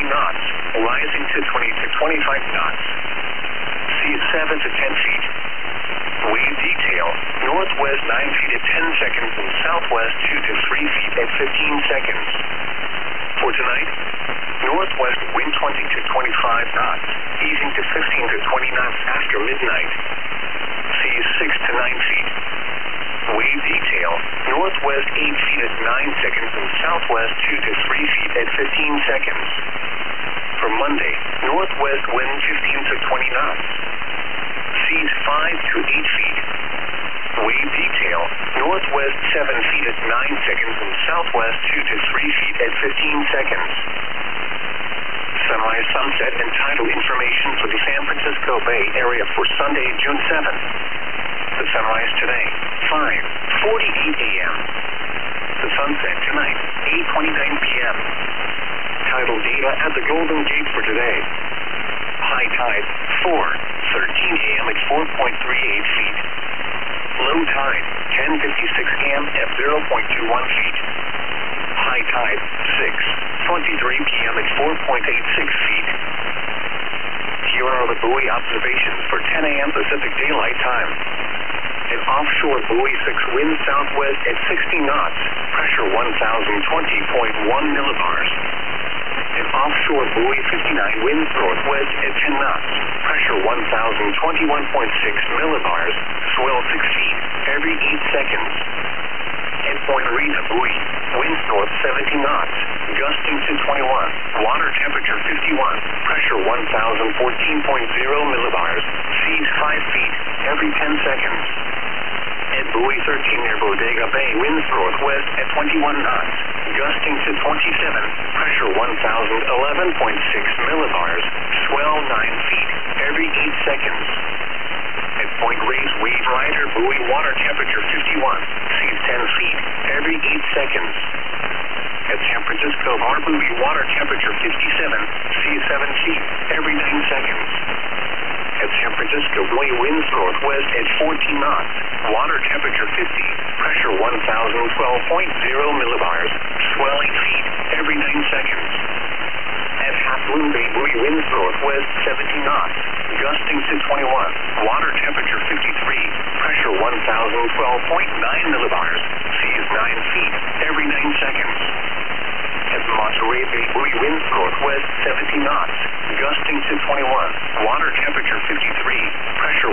knots, rising to 20 to 25 knots. Seas 7 to 10 feet. Wave detail, northwest 9 feet at 10 seconds and southwest 2 to 3 feet at 15 seconds. For tonight, northwest wind 20 to 25 knots, easing to 15 to 20 knots after midnight. Seas 6 to 9 feet. Wave detail, northwest 8 feet at 9 seconds and southwest 2 to 3 feet at 15 seconds. For Monday, northwest wind 15 to 20 knots. Seas 5 to 8 feet. Wave detail, northwest 7 feet at 9 seconds and southwest 2 to 3 feet at 15 seconds. Sunrise, sunset, and tidal information for the San Francisco Bay Area for Sunday, June 7th. The sunrise today, 5:48 a.m. The sunset tonight, 8:29 p.m. Tidal data at the Golden Gate for today. High tide, 4:13 a.m. at 4.38 feet. Low tide, 10:56 a.m. at 0.21 feet. High tide, 6:23 p.m. at 4.86 feet. Here are the buoy observations for 10 a.m. Pacific Daylight Time. An offshore buoy 6 wind southwest at 60 knots, pressure 1020.1 millibars. An offshore buoy 59 winds northwest at 10 knots, pressure 1021.6 millibars, swell 6 feet every 8 seconds. At Point Rena buoy, winds north 70 knots, gusting to 21, water temperature 51, pressure 1014.0 millibars, seas 5 feet every 10 seconds. At buoy 13 near Bodega Bay, winds northwest at 21 knots, gusting to 27, pressure 1011.6 millibars, swell 9 feet every 8 seconds. At Point Reyes Wave Rider buoy, water temperature 51, seas 10 feet every 8 seconds. At San Francisco Bar buoy, water temperature 57, seas 7 feet every 9 seconds. At San Francisco buoy, winds northwest at 14 knots, water temperature 50, pressure 1012.0 millibars, swelling feet every 9 seconds. At Half Moon Bay buoy, winds northwest 70 knots, gusting to 21, water temperature 53, pressure 1012.9 millibars, seas 9 feet every 9 seconds. At Monterey Bay buoy, winds northwest 70 knots, gusting to 21, water temperature 53, pressure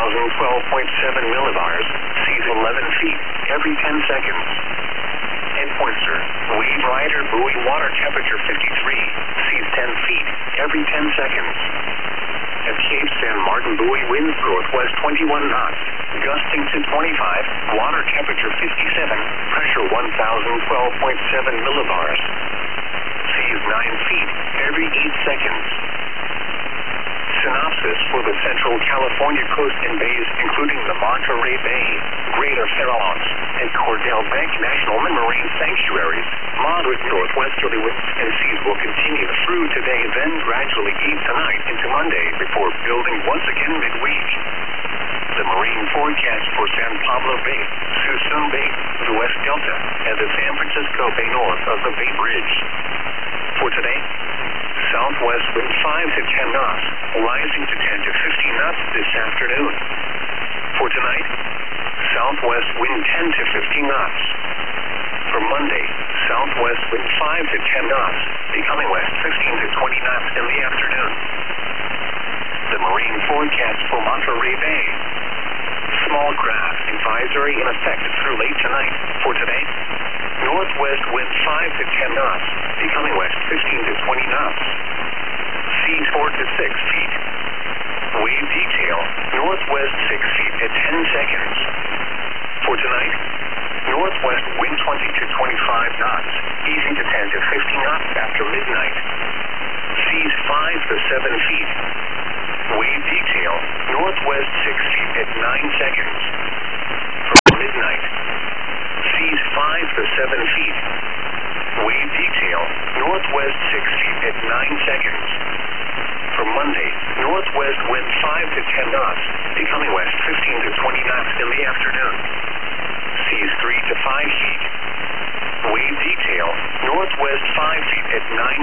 1012.7 millibars, seas 11 feet every 10 seconds. At Pointer, Wave Rider buoy, water temperature 53, seas 10 feet every 10 seconds. At Cape San Martin buoy, winds northwest 21 knots, gusting to 25, water temperature 57, pressure 1012.7 millibars, seas 9 feet every 8 seconds. Synopsis for the Central California coast and bays, including the Monterey Bay, Greater Farallones, and Cordell Bank National Marine Sanctuaries. Moderate northwesterly winds and seas will continue through today, then gradually ease tonight into Monday before building once again midweek. The marine forecast for San Pablo Bay, Suisun Bay, the West Delta, and the San Francisco Bay north of the Bay Bridge. For today, southwest wind 5 to 10 knots, rising to 10 to 15 knots this afternoon. For tonight, southwest wind 10 to 15 knots. For Monday, southwest wind 5 to 10 knots, becoming west 15 to 20 knots in the afternoon. The marine forecast for Monterey Bay. Small craft advisory in effect through late tonight. For today, northwest wind 5 to 10 knots, becoming west 15 to 20 knots. Seas 4 to 6 feet. Wave detail, northwest 6 feet at 10 seconds. For tonight, northwest wind 20 to 25 knots, easing to 10 to 15 knots after midnight. Seas 5 to 7 feet. Wave detail, northwest 6 feet at 9 seconds. For midnight, seas 5 to 7 feet. Wave detail, northwest 6 feet at 9 seconds. For Monday, northwest wind 5 to 10 knots, becoming west 15 to 20 knots in the afternoon. Seas 3 to 5 feet. Wave detail, northwest 5 feet at 9